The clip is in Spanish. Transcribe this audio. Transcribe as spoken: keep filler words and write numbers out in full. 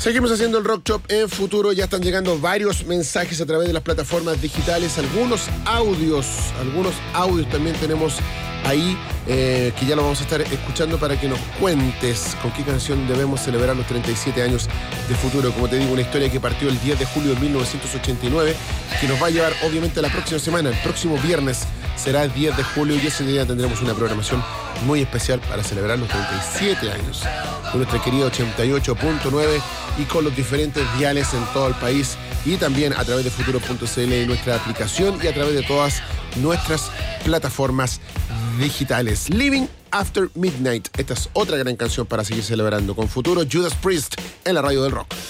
Seguimos haciendo el Rock Shop en Futuro. Ya están llegando varios mensajes a través de las plataformas digitales, algunos audios, algunos audios también tenemos ahí, eh, que ya lo vamos a estar escuchando para que nos cuentes con qué canción debemos celebrar los treinta y siete años de Futuro. Como te digo, una historia que partió el diez de julio de mil novecientos ochenta y nueve, que nos va a llevar obviamente a la próxima semana. El próximo viernes será el diez de julio y ese día tendremos una programación muy especial para celebrar los treinta y siete años con nuestra querida ochenta y ocho punto nueve y con los diferentes diales en todo el país, y también a través de futuro punto c l y nuestra aplicación, y a través de todas nuestras plataformas digitales. Living After Midnight. Esta es otra gran canción para seguir celebrando con Futuro. Judas Priest en la radio del rock.